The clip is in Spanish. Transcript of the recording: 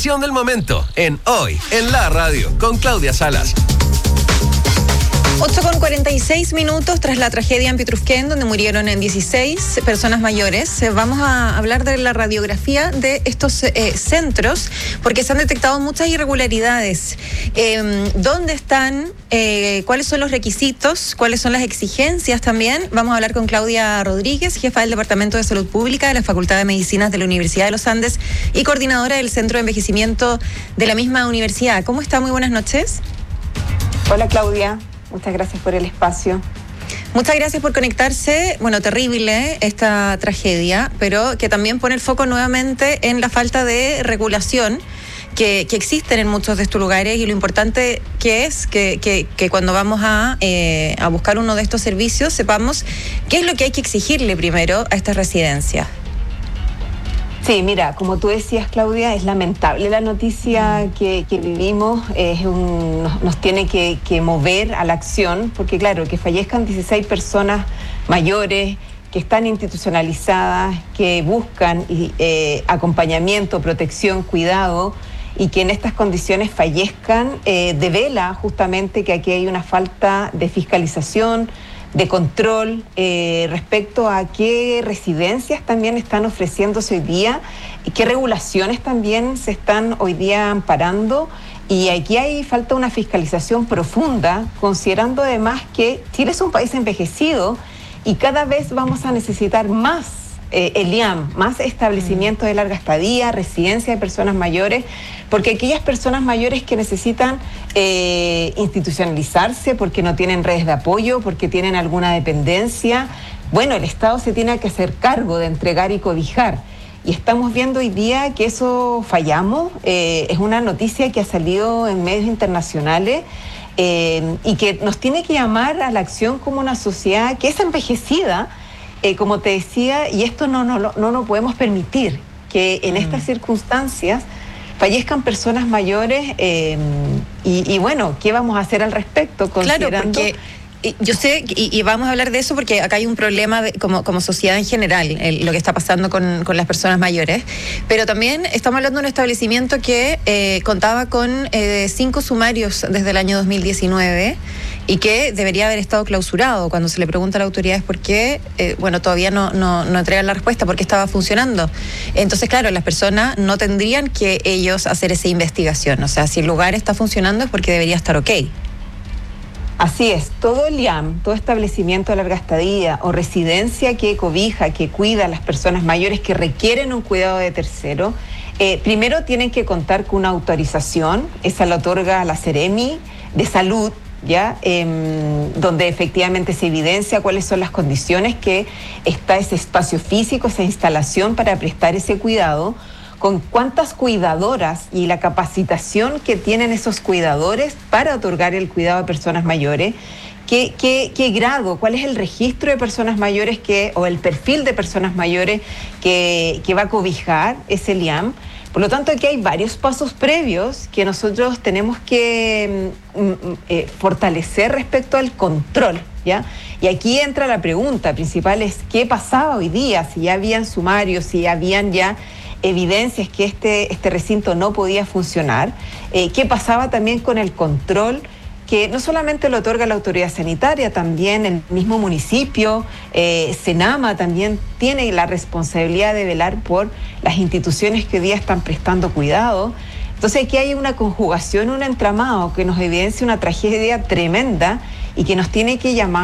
Del momento en Hoy en la Radio con Claudia Salas. 8:46 tras la tragedia en Pitrufquén, donde murieron 16 personas mayores. Vamos a hablar de la radiografía de estos centros, porque se han detectado muchas irregularidades. ¿Dónde están? ¿Cuáles son los requisitos? ¿Cuáles son las exigencias también? Vamos a hablar con Claudia Rodríguez, jefa del Departamento de Salud Pública de la Facultad de Medicinas de la Universidad de los Andes y coordinadora del Centro de Envejecimiento de la misma universidad. ¿Cómo está? Muy buenas noches. Hola, Claudia. Muchas gracias por el espacio. Muchas gracias por conectarse. Bueno, terrible esta tragedia, pero que también pone el foco nuevamente en la falta de regulación que existen en muchos de estos lugares, y lo importante que es que cuando vamos a buscar uno de estos servicios sepamos qué es lo que hay que exigirle primero a estas residencias. Sí, mira, como tú decías, Claudia, es lamentable la noticia que vivimos, nos tiene que mover a la acción, porque claro, que fallezcan 16 personas mayores que están institucionalizadas, que buscan acompañamiento, protección, cuidado, y que en estas condiciones fallezcan, devela justamente que aquí hay una falta de fiscalización, de control respecto a qué residencias también están ofreciéndose hoy día y qué regulaciones también se están hoy día amparando. Y aquí falta una fiscalización profunda, considerando además que Chile es un país envejecido y cada vez vamos a necesitar más el IAM, más establecimientos de larga estadía, residencia de personas mayores, porque aquellas personas mayores que necesitan institucionalizarse porque no tienen redes de apoyo, porque tienen alguna dependencia, bueno, el Estado se tiene que hacer cargo de entregar y cobijar. Y estamos viendo hoy día que eso fallamos. Es una noticia que ha salido en medios internacionales y que nos tiene que llamar a la acción como una sociedad que es envejecida, como te decía, y esto no lo podemos permitir, que en estas circunstancias fallezcan personas mayores y bueno, ¿qué vamos a hacer al respecto? Claro, porque yo sé, y vamos a hablar de eso porque acá hay un problema como sociedad en general, lo que está pasando con las personas mayores, pero también estamos hablando de un establecimiento que contaba con 5 sumarios desde el año 2019 y que debería haber estado clausurado. Cuando se le pregunta a las autoridades por qué, todavía no entregan la respuesta porque estaba funcionando. Entonces, claro, las personas no tendrían que ellos hacer esa investigación. O sea, si el lugar está funcionando es porque debería estar ok. Así es, todo el IAM, todo establecimiento de larga estadía o residencia que cobija, que cuida a las personas mayores que requieren un cuidado de tercero, primero tienen que contar con una autorización, esa la otorga la Seremi de Salud, ¿ya? Donde efectivamente se evidencia cuáles son las condiciones que está ese espacio físico, esa instalación para prestar ese cuidado, con cuántas cuidadoras y la capacitación que tienen esos cuidadores para otorgar el cuidado a personas mayores, qué grado, cuál es el registro de personas mayores o el perfil de personas mayores que va a cobijar ese LIAM. Por lo tanto, aquí hay varios pasos previos que nosotros tenemos que fortalecer respecto al control, ¿ya? Y aquí entra la pregunta principal, es ¿qué pasaba hoy día? Si ya habían sumarios, si habían ya evidencias que este recinto no podía funcionar, qué pasaba también con el control, que no solamente lo otorga la autoridad sanitaria, también el mismo municipio, Senama también tiene la responsabilidad de velar por las instituciones que hoy día están prestando cuidado. Entonces aquí hay una conjugación, un entramado que nos evidencia una tragedia tremenda y que nos tiene que llamar